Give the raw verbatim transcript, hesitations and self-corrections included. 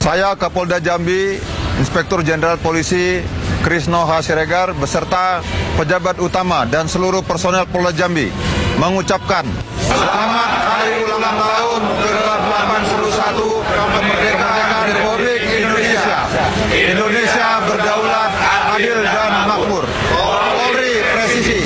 Saya Kapolda Jambi, Inspektur Jenderal Polisi Krisno H. Siregar beserta pejabat utama dan seluruh personel Polda Jambi mengucapkan selamat hari ulang tahun ke